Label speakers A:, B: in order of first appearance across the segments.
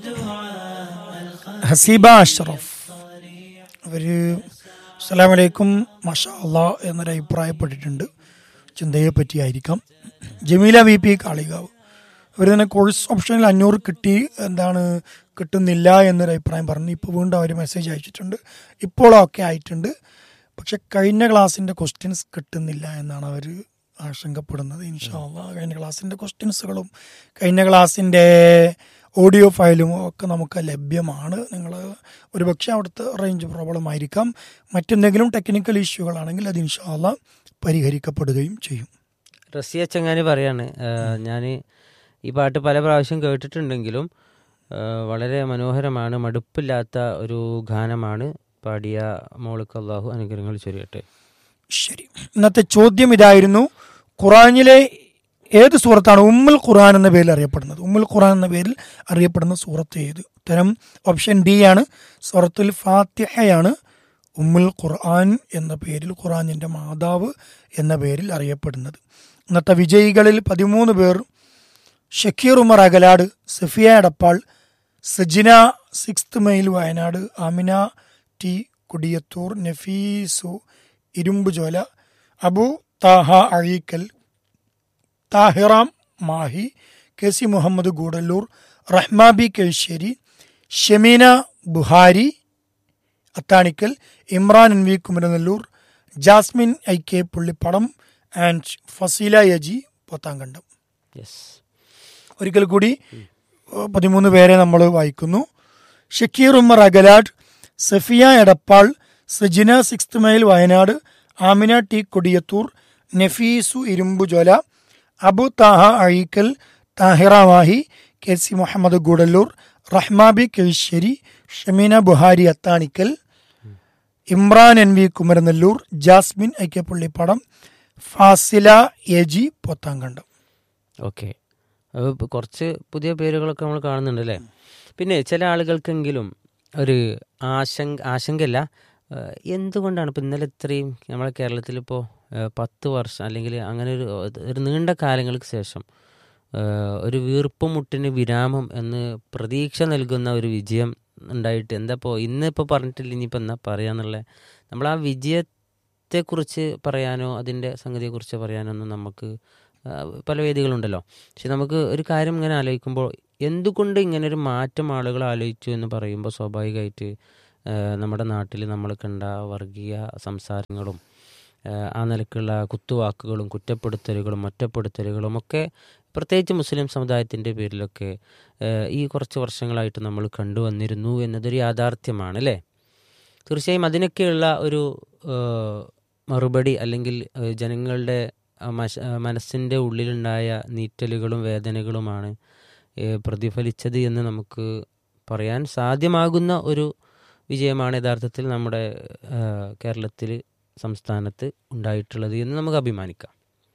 A: ഹസീബ അഷ്റഫ് അവർ അസ്സലാമു അലൈക്കും മാഷാ അള്ളാ എന്നൊരു അഭിപ്രായപ്പെട്ടിട്ടുണ്ട്. ചിന്തയെ പറ്റിയായിരിക്കാം. ജമീല വി പി കാളികാവ് അവർ തന്നെ കോഴ്സ് ഓപ്ഷനിൽ 500 കിട്ടുന്നില്ല എന്നൊരു അഭിപ്രായം പറഞ്ഞു. ഇപ്പോൾ വീണ്ടും അവർ മെസ്സേജ് അയച്ചിട്ടുണ്ട്. ഇപ്പോഴൊക്കെ ആയിട്ടുണ്ട്, പക്ഷെ കഴിഞ്ഞ ക്ലാസ്സിൻ്റെ ക്വസ്റ്റ്യൻസ് കിട്ടുന്നില്ല എന്നാണ് അവർ ആശങ്കപ്പെടുന്നത്. ഇൻഷാ അള്ളാ കഴിഞ്ഞ ക്ലാസ്സിൻ്റെ ക്വസ്റ്റ്യൻസുകളും കഴിഞ്ഞ ക്ലാസ്സിൻ്റെ ഓഡിയോ ഫയലും ഒക്കെ നമുക്ക് ലഭ്യമാണ്. നിങ്ങൾ ഒരുപക്ഷെ അവിടുത്തെ റേഞ്ച് പ്രോബ്ലം ആയിരിക്കാം. മറ്റെന്തെങ്കിലും ടെക്നിക്കൽ ഇഷ്യൂകളാണെങ്കിൽ അത് ഇൻഷാ അള്ളാ പരിഹരിക്കപ്പെടുകയും ചെയ്യും.
B: റസിയ ചങ്ങാനി പറയാണ്, ഞാൻ ഈ പാട്ട് പല പ്രാവശ്യം കേട്ടിട്ടുണ്ടെങ്കിലും വളരെ മനോഹരമാണ്, മടുപ്പില്ലാത്ത ഒരു ഗാനമാണ്. പാടിയ മോൾക്ക് അള്ളാഹു അനുഗ്രഹങ്ങൾ ചൊരിയട്ടെ.
A: ശരി, ഇന്നത്തെ ചോദ്യം ഇതായിരുന്നു: ഖുറാനിലെ ഏത് സൂറത്താണ് ഉമ്മുൽ ഖുർആൻ എന്ന പേരിൽ അറിയപ്പെടുന്നത്? ഉമ്മുൽ ഖുർആൻ എന്ന പേരിൽ അറിയപ്പെടുന്ന സൂറത്ത് ഏത്? ഉത്തരം ഓപ്ഷൻ ഡി ആണ്, സൂറത്തുൽ ഫാത്തിഹയാണ് ഉമ്മുൽ ഖുർആൻ എന്ന പേരിൽ, ഖുർആനിൻ്റെ മാതാവ് എന്ന പേരിൽ അറിയപ്പെടുന്നത്. ഇന്നത്തെ വിജയികളിൽ 13 പേർ: Shakir Umar Akalad, Safiya Edappal, Sajina 6th mile Wayanad, Amina T Kudiyathur, Nafeesu Irumbuchola, Abu Thaha Azhikkal, താഹിറാം Mahe, K C Muhammad Gudalur, Rahmabi കേശ്ശേരി, Shameena Bukhari Athanikkal, Imran N V Kumaranellur, Jasmine I K പുള്ളിപ്പടം and Faseela യജി Pothankandam. ഒരിക്കൽ കൂടി 13 പേരെ നമ്മൾ വായിക്കുന്നു: Shakir Umar അഗലാഡ്, Safiya Edappal, Sajina 6th mile Wayanad, Amina T Kodiyathur, Nafeesu ഇരുമ്പുജോല, Abu Thaha Azhikkal, Thahira Mahe, K C Muhammad Gudalur, Rahmabi കേശ്ശേരി, Shameena Bukhari Athanikkal, Imran N V Kumaranellur, Jasmine I K പുള്ളിപ്പടം, Fasila A G Pothankandam.
B: Okay, കുറച്ച് പുതിയ പേരുകളൊക്കെ നമ്മൾ കാണുന്നുണ്ട് അല്ലേ. പിന്നെ ചില ആളുകൾക്കെങ്കിലും ഒരു ആശങ്കയല്ല, എന്തുകൊണ്ടാണ് ഇപ്പോൾ ഇന്നലെ ഇത്രയും നമ്മളെ കേരളത്തിലിപ്പോൾ 10 വർഷം അല്ലെങ്കിൽ അങ്ങനെ ഒരു നീണ്ട കാലങ്ങൾക്ക് ശേഷം ഒരു വീർപ്പുമുട്ടിന് വിരാമം എന്ന് പ്രതീക്ഷ നൽകുന്ന ഒരു വിജയം ഉണ്ടായിട്ട് എന്താപ്പോൾ ഇന്നിപ്പോൾ പറഞ്ഞിട്ടില്ല, ഇനിയിപ്പോൾ എന്നാ പറയാന്നുള്ള നമ്മൾ ആ വിജയത്തെക്കുറിച്ച് പറയാനോ അതിൻ്റെ സംഗതിയെക്കുറിച്ച് പറയാനോ ഒന്നും നമുക്ക് പല വേദികളുണ്ടല്ലോ. പക്ഷെ നമുക്ക് ഒരു കാര്യം ഇങ്ങനെ ആലോചിക്കുമ്പോൾ എന്തുകൊണ്ട് ഇങ്ങനെ ഒരു മാറ്റം ആളുകൾ ആലോചിച്ചു എന്ന് പറയുമ്പോൾ സ്വാഭാവികമായിട്ട് നമ്മുടെ നാട്ടിൽ നമ്മൾ കണ്ട വർഗീയ സംസാരങ്ങളും ആ നിലക്കുള്ള കുത്തുവാക്കുകളും കുറ്റപ്പെടുത്തലുകളും ഒറ്റപ്പെടുത്തലുകളും ഒക്കെ പ്രത്യേകിച്ച് മുസ്ലിം സമുദായത്തിൻ്റെ പേരിലൊക്കെ ഈ കുറച്ച് വർഷങ്ങളായിട്ട് നമ്മൾ കണ്ടുവന്നിരുന്നു എന്നതൊരു യാഥാർത്ഥ്യമാണ് അല്ലേ. തീർച്ചയായും അതിനൊക്കെയുള്ള ഒരു മറുപടി അല്ലെങ്കിൽ ജനങ്ങളുടെ മനസ്സിൻ്റെ ഉള്ളിലുണ്ടായ നീറ്റലുകളും വേദനകളുമാണ് പ്രതിഫലിച്ചത് എന്ന് നമുക്ക് പറയാൻ സാധ്യമാകുന്ന ഒരു വിജയമാണ് യഥാർത്ഥത്തിൽ നമ്മുടെ കേരളത്തിൽ സംസ്ഥാനത്ത് ഉണ്ടായിട്ടുള്ളത് എന്ന് നമുക്ക് അഭിമാനിക്കാം.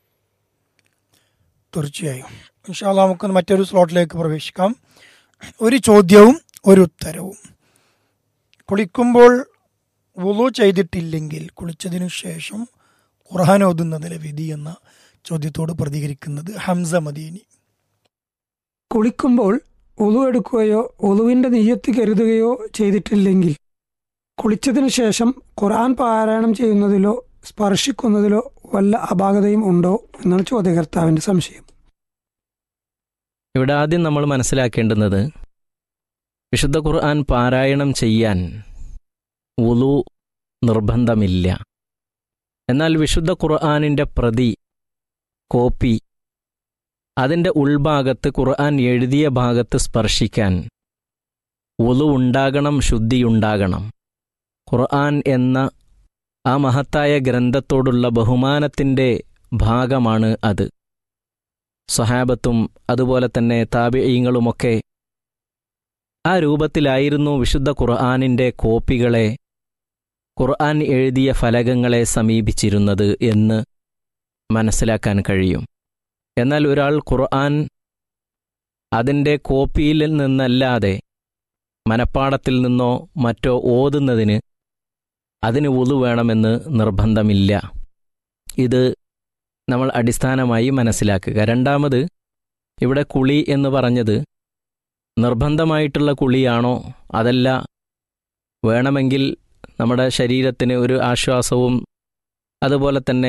A: തീർച്ചയായും ഇൻഷാ അല്ലാഹ് നമുക്ക് മറ്റൊരു സ്ലോട്ടിലേക്ക് പ്രവേശിക്കാം. ഒരു ചോദ്യവും ഒരു ഉത്തരവും. കുളിക്കുമ്പോൾ വുളു ചെയ്തിട്ടില്ലെങ്കിൽ കുളിച്ചതിനു ശേഷം ഖുർആൻ ഓതുന്നതിലെ വിധി എന്ന ചോദ്യത്തോട് പ്രതികരിക്കുന്നത് ഹംസ മദീനി.
C: കുളിക്കുമ്പോൾ ഒളു എടുക്കുകയോ ഒളുവിന്റെ നിയ്യത്ത് കരുതുകയോ ചെയ്തിട്ടില്ലെങ്കിൽ കുളിച്ചതിനു ശേഷം ഖുർആൻ പാരായണം ചെയ്യുന്നതിലോ സ്പർശിക്കുന്നതിലോ വല്ല അപാകതയും ഉണ്ടോ എന്നാണ് ചോദ്യകർത്താവിന്റെ സംശയം.
D: ഇവിടെ ആദ്യം നമ്മൾ മനസ്സിലാക്കേണ്ടുന്നത്, വിശുദ്ധ ഖുർആൻ പാരായണം ചെയ്യാൻ വുളു നിർബന്ധമില്ല. എന്നാൽ വിശുദ്ധ ഖുർആനിൻ്റെ പ്രതി, കോപ്പി, അതിൻ്റെ ഉൾഭാഗത്ത് ഖുർആൻ എഴുതിയ ഭാഗത്ത് സ്പർശിക്കാൻ വുളു ഉണ്ടാകണം, ശുദ്ധിയുണ്ടാകണം. ഖുർആൻ എന്ന ആ മഹത്തായ ഗ്രന്ഥത്തോടുള്ള ബഹുമാനത്തിൻ്റെ ഭാഗമാണ് അത്. സ്വഹാബത്തും അതുപോലെ തന്നെ താബിഈങ്ങളുമൊക്കെ ആ രൂപത്തിലായിരുന്നു വിശുദ്ധ ഖുർആനിൻ്റെ കോപ്പികളെ, ഖുർആൻ എഴുതിയ ഫലകങ്ങളെ സമീപിച്ചിരുന്നത് എന്ന് മനസ്സിലാക്കാൻ കഴിയും. എന്നാൽ ഒരാൾ ഖുർആൻ അതിൻ്റെ കോപ്പിയിൽ നിന്നല്ലാതെ മനപ്പാടത്തിൽ നിന്നോ മറ്റോ ഓതുന്നതിന് അതിന് വുളു വേണമെന്ന് നിർബന്ധമില്ല. ഇത് നമ്മൾ അടിസ്ഥാനമായി മനസ്സിലാക്കുക. രണ്ടാമത്, ഇവിടെ കുളി എന്ന് പറഞ്ഞത് നിർബന്ധമായിട്ടുള്ള കുളിയാണോ, അതല്ല വേണമെങ്കിൽ നമ്മുടെ ശരീരത്തിന് ഒരു ആശ്വാസവും അതുപോലെ തന്നെ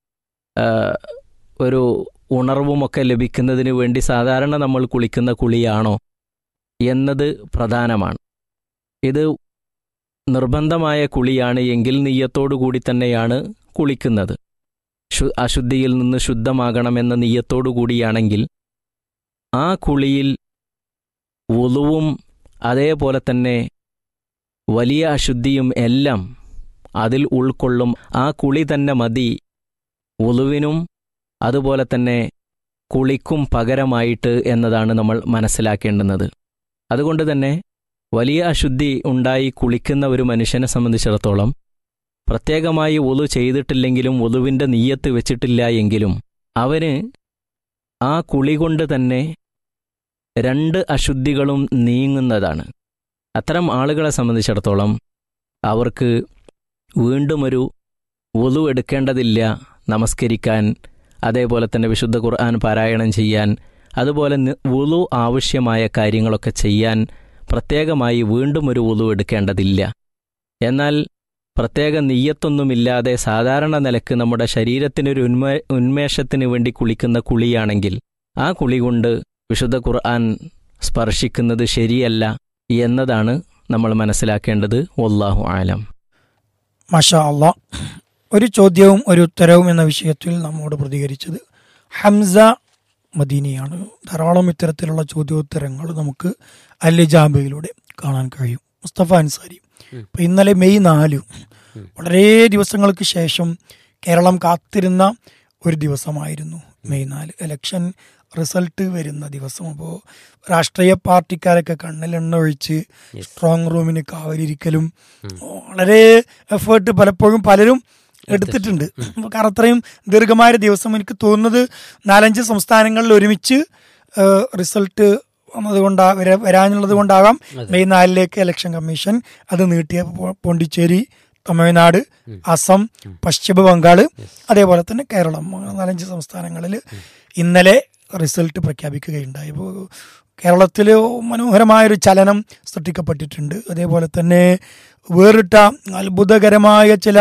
D: ഒരു ഉണർവുമൊക്കെ ലഭിക്കുന്നതിന് വേണ്ടി സാധാരണ നമ്മൾ കുളിക്കുന്ന കുളിയാണോ എന്നത് പ്രധാനമാണ്. ഇത് നിർബന്ധമായ കുളിയാണ് എങ്കിൽ നിയ്യത്തോടു കൂടി തന്നെയാണ് കുളിക്കുന്നത്. അശുദ്ധിയിൽ നിന്ന് ശുദ്ധമാകണമെന്ന നിയ്യത്തോടു കൂടിയാണെങ്കിൽ ആ കുളിയിൽ വുളുവും അതേപോലെ തന്നെ വലിയ അശുദ്ധിയും എല്ലാം അതിൽ ഉൾക്കൊള്ളും. ആ കുളി തന്നെ മതി വുളുവിനും അതുപോലെ തന്നെ കുളിക്കും പകരമായിട്ട് എന്നതാണ് നമ്മൾ മനസ്സിലാക്കേണ്ടുന്നത്. അതുകൊണ്ട് തന്നെ വലിയ അശുദ്ധി ഉണ്ടായി കുളിക്കുന്ന ഒരു മനുഷ്യനെ സംബന്ധിച്ചിടത്തോളം പ്രത്യേകമായി വുളു ചെയ്തിട്ടില്ലെങ്കിലും വുളുവിൻ്റെ നിയ്യത്ത് വെച്ചിട്ടില്ല എങ്കിലും അവന് ആ കുളി കൊണ്ട് തന്നെ 2 അശുദ്ധികളും നീങ്ങുന്നതാണ്. അത്തരം ആളുകളെ സംബന്ധിച്ചിടത്തോളം അവർക്ക് വീണ്ടുമൊരു വുളു എടുക്കേണ്ടതില്ല നമസ്കരിക്കാൻ, അതേപോലെ തന്നെ വിശുദ്ധ ഖുർആൻ പാരായണം ചെയ്യാൻ, അതുപോലെ വുളു ആവശ്യമായ കാര്യങ്ങളൊക്കെ ചെയ്യാൻ പ്രത്യേകമായി വീണ്ടും ഒരു വുളു എടുക്കേണ്ടതില്ല. എന്നാൽ പ്രത്യേക നിയ്യത്തൊന്നുമില്ലാതെ സാധാരണ നിലക്ക് നമ്മുടെ ശരീരത്തിനൊരു ഉന്മേഷത്തിന് വേണ്ടി കുളിക്കുന്ന കുളിയാണെങ്കിൽ ആ കുളി കൊണ്ട് വിശുദ്ധ ഖുർആൻ സ്പർശിക്കുന്നത് ശരിയല്ല എന്നതാണ് നമ്മൾ മനസ്സിലാക്കേണ്ടത്. വല്ലാഹു ആലം.
A: മാഷാ അല്ലാ. ഒരു ചോദ്യവും ഒരു ഉത്തരവും എന്ന വിഷയത്തിൽ നമ്മോട് പ്രതികരിച്ചത് ഹംസ മദീനിയാണ്. ധാരാളം ഇത്തരത്തിലുള്ള ചോദ്യോത്തരങ്ങൾ നമുക്ക് അൽ-ഇജാബയിലൂടെ കാണാൻ കഴിയും. മുസ്തഫ അൻസാരി, ഇപ്പം ഇന്നലെ മെയ് 4 വളരെ ദിവസങ്ങൾക്ക് ശേഷം കേരളം കാത്തിരുന്ന ഒരു ദിവസമായിരുന്നു മെയ് 4, ഇലക്ഷൻ റിസൾട്ട് വരുന്ന ദിവസം. അപ്പോൾ രാഷ്ട്രീയ പാർട്ടിക്കാരൊക്കെ കണ്ണിലെണ്ണ ഒഴിച്ച് സ്ട്രോങ് റൂമിന് കാവലിരിക്കലും വളരെ എഫേർട്ട് പലപ്പോഴും പലരും എടുത്തിട്ടുണ്ട്. കാരണം അത്രയും ദീർഘമായ ദിവസം എനിക്ക് തോന്നുന്നത് 4-5 സംസ്ഥാനങ്ങളിൽ ഒരുമിച്ച് റിസൾട്ട് വരാനുള്ളത് കൊണ്ടാകാം മെയ് 4 ഇലക്ഷൻ കമ്മീഷൻ അത് നീട്ടിയ. പോണ്ടിച്ചേരി, തമിഴ്നാട്, അസം, പശ്ചിമ ബംഗാൾ, അതേപോലെ തന്നെ കേരളം, 4-5 സംസ്ഥാനങ്ങളിൽ ഇന്നലെ റിസൾട്ട് പ്രഖ്യാപിക്കുകയുണ്ടായി. ഇപ്പോൾ കേരളത്തിൽ മനോഹരമായൊരു ചലനം സൃഷ്ടിക്കപ്പെട്ടിട്ടുണ്ട്. അതേപോലെ തന്നെ വേറിട്ട അത്ഭുതകരമായ ചില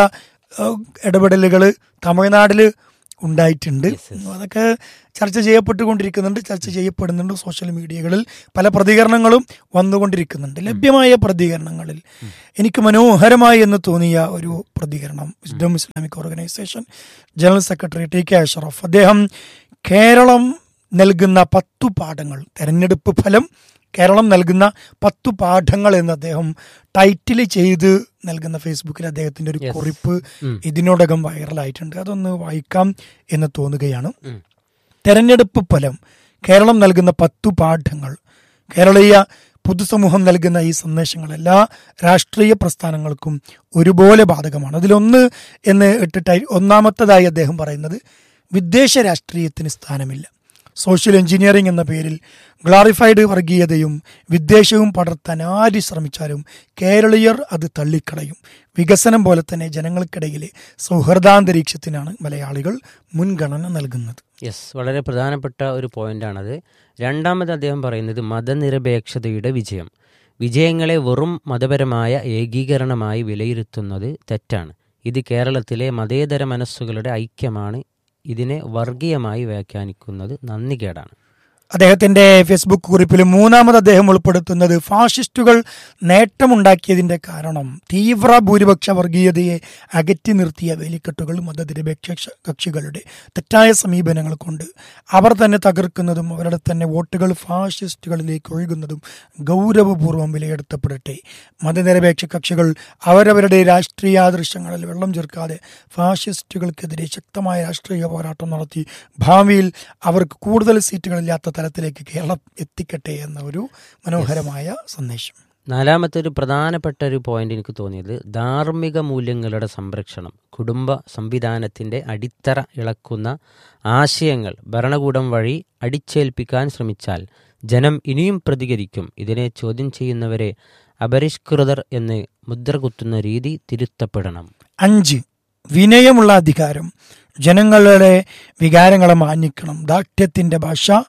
A: ഇടപെടലുകൾ തമിഴ്നാട്ടിൽ ഉണ്ടായിട്ടുണ്ട്. അതൊക്കെ ചർച്ച ചെയ്യപ്പെടുന്നുണ്ട്. സോഷ്യൽ മീഡിയകളിൽ പല പ്രതികരണങ്ങളും വന്നുകൊണ്ടിരിക്കുന്നുണ്ട്. ലഭ്യമായ പ്രതികരണങ്ങളിൽ എനിക്ക് മനോഹരമായി എന്ന് തോന്നിയ ഒരു പ്രതികരണം wisdom Islamic organisation general secretary T K Ashraf, അദ്ദേഹം കേരളം നൽകുന്ന 10 പാഠങ്ങൾ, തെരഞ്ഞെടുപ്പ് ഫലം കേരളം നൽകുന്ന 10 പാഠങ്ങൾ എന്ന് അദ്ദേഹം ടൈറ്റിൽ ചെയ്ത് നൽകുന്ന ഫേസ്ബുക്കിൽ അദ്ദേഹത്തിന്റെ ഒരു കുറിപ്പ് ഇതിനോടകം വൈറലായിട്ടുണ്ട്. അതൊന്ന് വായിക്കാം എന്ന് തോന്നുകയാണ്. തെരഞ്ഞെടുപ്പ് ഫലം കേരളം നൽകുന്ന 10 പാഠങ്ങൾ. കേരളീയ പൊതുസമൂഹം നൽകുന്ന ഈ സന്ദേശങ്ങൾ എല്ലാ രാഷ്ട്രീയ പ്രസ്ഥാനങ്ങൾക്കും ഒരുപോലെ ബാധകമാണ്. അതിലൊന്ന് എന്ന് ഇട്ടിട്ട് ഒന്നാമത്തേതായി അദ്ദേഹം പറയുന്നത് വിദ്വേഷ രാഷ്ട്രീയത്തിന് സ്ഥാനമില്ല. സോഷ്യൽ എഞ്ചിനീയറിംഗ് എന്ന പേരിൽ ഗ്ലോറിഫൈഡ് വർഗീയതയും വിദ്വേഷവും പടർത്താൻ ആര് ശ്രമിച്ചാലും കേരളീയർ അത് തള്ളിക്കളയും. വികസനം പോലെ തന്നെ ജനങ്ങൾക്കിടയിലെ സൗഹൃദാന്തരീക്ഷത്തിനാണ് മലയാളികൾ മുൻഗണന നൽകുന്നത്.
B: യെസ്, വളരെ പ്രധാനപ്പെട്ട ഒരു പോയിന്റാണത്. രണ്ടാമത് അദ്ദേഹം പറയുന്നത് മതനിരപേക്ഷതയുടെ വിജയം. വിജയങ്ങളെ വെറും മതപരമായ ഏകീകരണമായി വിലയിരുത്തുന്നത് തെറ്റാണ്. ഇത് കേരളത്തിലെ മതേതര മനസ്സുകളുടെ ഐക്യമാണ്. ഇതിനെ വർഗീയമായി വ്യാഖ്യാനിക്കുന്നത് നന്ദികേടാണ്.
A: അദ്ദേഹത്തിന്റെ ഫേസ്ബുക്ക് കുറിപ്പിൽ മൂന്നാമത് അദ്ദേഹം ഉൾപ്പെടുത്തുന്നത് ഫാഷിസ്റ്റുകൾ നേട്ടമുണ്ടാക്കിയതിന്റെ കാരണം തീവ്ര ഭൂരിപക്ഷ വർഗീയതയെ അകറ്റി നിർത്തിയ വേലിക്കെട്ടുകൾ മതനിരപേക്ഷ കക്ഷികളുടെ തെറ്റായ സമീപനങ്ങൾ കൊണ്ട് അവർ തന്നെ തകർക്കുന്നതും അവരുടെ തന്നെ വോട്ടുകൾ ഫാഷിസ്റ്റുകളിലേക്ക് ഒഴുകുന്നതും ഗൗരവപൂർവ്വം വിലയിരുത്തപ്പെടട്ടെ. മതനിരപേക്ഷ കക്ഷികൾ അവരവരുടെ രാഷ്ട്രീയാദർശങ്ങളിൽ വെള്ളം ചേർക്കാതെ ഫാഷിസ്റ്റുകൾക്കെതിരെ ശക്തമായ രാഷ്ട്രീയ പോരാട്ടം നടത്തി ഭാവിയിൽ അവർക്ക് കൂടുതൽ സീറ്റുകളില്ലാത്ത തലത്തിലേക്ക് കേരളം എത്തിക്കട്ടെ എന്ന ഒരു മനോഹരമായ സന്ദേശം.
B: നാലാമത്തെ ഒരു പ്രധാനപ്പെട്ട ഒരു പോയിന്റ് എനിക്ക് തോന്നിയത് ധാർമ്മിക മൂല്യങ്ങളുടെ സംരക്ഷണം. കുടുംബ സംവിധാനത്തിൻ്റെ അടിത്തറ ഇളക്കുന്ന ആശയങ്ങൾ ഭരണകൂടം വഴി അടിച്ചേൽപ്പിക്കാൻ ശ്രമിച്ചാൽ ജനം ഇനിയും പ്രതികരിക്കും. ഇതിനെ ചോദ്യം ചെയ്യുന്നവരെ അപരിഷ്കൃതർ എന്ന് മുദ്ര കുത്തുന്ന രീതി തിരുത്തപ്പെടണം. 5
A: വിനയമുള്ള അധികാരം. ജനങ്ങളുടെ വികാരങ്ങളെ മാനിക്കണം. ദാർഢ്യത്തിൻ്റെ ഭാഷ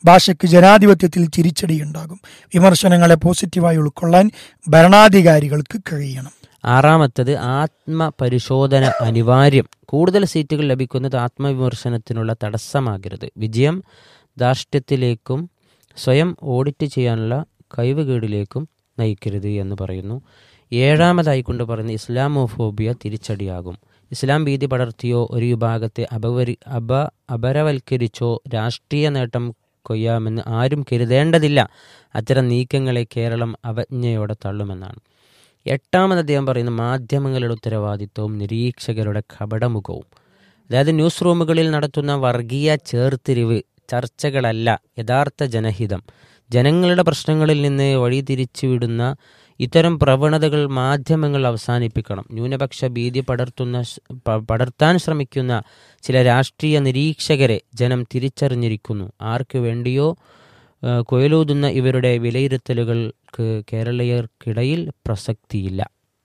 A: ഭാഷയ്ക്ക് ജനാധിപത്യത്തിൽ തിരിച്ചടിയുണ്ടാകും. വിമർശനങ്ങളെ പോസിറ്റീവായി ഉൾക്കൊള്ളാൻ ഭരണാധികാരികൾക്ക് കഴിയണം.
B: ആറാമത്തത് ആത്മപരിശോധന അനിവാര്യം. കൂടുതൽ സീറ്റുകൾ ലഭിക്കുന്നത് ആത്മവിമർശനത്തിനുള്ള തടസ്സമാകരുത്. വിജയം ധാർഷ്ട്യത്തിലേക്കും സ്വയം ഓഡിറ്റ് ചെയ്യാനുള്ള കഴിവുകേടിലേക്കും നയിക്കരുത് എന്ന് പറയുന്നു. ഏഴാമതായി കൊണ്ട് പറയുന്ന ഇസ്ലാമോഫോബിയ തിരിച്ചടിയാകും. ഇസ്ലാം ഭീതി പടർത്തിയോ ഒരു വിഭാഗത്തെ അപരവൽക്കരിച്ചോ രാഷ്ട്രീയ നേട്ടം കൊയ്യാമെന്ന് ആരും കരുതേണ്ടതില്ല. അത്തരം നീക്കങ്ങളെ കേരളം അവജ്ഞയോടെ തള്ളുമെന്നാണ്. എട്ടാമത് അദ്ദേഹം പറയുന്ന മാധ്യമങ്ങളുടെ ഉത്തരവാദിത്വവും നിരീക്ഷകരുടെ കപടമുഖവും. അതായത് ന്യൂസ് റൂമുകളിൽ നടത്തുന്ന വർഗീയ ചേർത്തിരിവ് ചർച്ചകളല്ല യഥാർത്ഥ ജനഹിതം. ജനങ്ങളുടെ പ്രശ്നങ്ങളിൽ നിന്ന് വഴിതിരിച്ചുവിടുന്ന ഇത്തരം പ്രവണതകൾ മാധ്യമങ്ങൾ അവസാനിപ്പിക്കണം. ന്യൂനപക്ഷ ഭീതി പടർത്താൻ ശ്രമിക്കുന്ന ചില രാഷ്ട്രീയ നിരീക്ഷകരെ ജനം തിരിച്ചറിഞ്ഞിരിക്കുന്നു. ആർക്കു വേണ്ടിയോ കൊയലൂതുന്ന ഇവരുടെ വിലയിരുത്തലുകൾക്ക് കേരളീയർക്കിടയിൽ പ്രസക്തിയില്ല.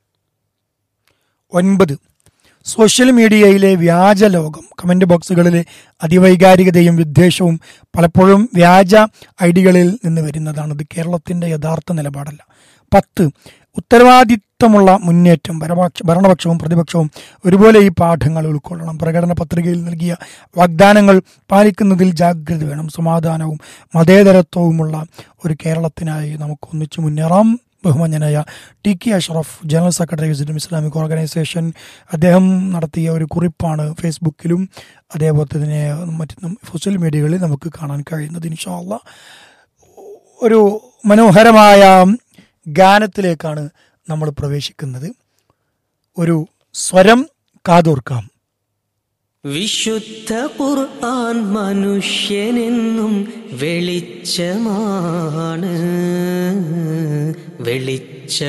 A: 9. സോഷ്യൽ മീഡിയയിലെ വ്യാജ ലോകം. കമന്റ് ബോക്സുകളിലെ അതിവൈകാരികതയും വിദ്വേഷവും പലപ്പോഴും വ്യാജ ഐഡികളിൽ നിന്ന് വരുന്നതാണ്. ഇത് കേരളത്തിന്റെ യഥാർത്ഥ നിലപാടല്ല. 10. ഉത്തരവാദിത്തമുള്ള മുന്നേറ്റം. ഭരണപക്ഷവും പ്രതിപക്ഷവും ഒരുപോലെ ഈ പാഠങ്ങൾ ഉൾക്കൊള്ളണം. പ്രകടന പത്രികയിൽ നൽകിയ വാഗ്ദാനങ്ങൾ പാലിക്കുന്നതിൽ ജാഗ്രത വേണം. സമാധാനവും മതേതരത്വവുമുള്ള ഒരു കേരളത്തിനായി നമുക്ക് ഒന്നിച്ചു മുന്നേറാം. ബഹുമാന്യനായ TK. Ashraf, general secretary visit Islamic organisation, അദ്ദേഹം നടത്തിയ ഒരു കുറിപ്പാണ് ഫേസ്ബുക്കിലും അതേപോലെ തന്നെ മറ്റ് സോഷ്യൽ മീഡിയകളിൽ നമുക്ക് കാണാൻ കഴിയുന്നത്. ഇൻഷാ അല്ലാഹ് ഒരു മനോഹരമായ ഗാനത്തിലേക്കാണ് നമ്മൾ പ്രവേശിക്കുന്നത്. ഒരു സ്വരം കാതോർക്കാം.
E: വിശുദ്ധ ഖുർആൻ മനുഷ്യനെന്നും വെളിച്ചമാണ്.